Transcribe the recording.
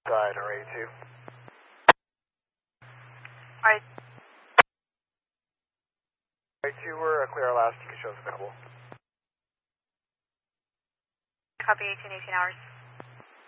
Side or A2. Alright. A2, we're clear last. You can show us available. Copy 18 hours.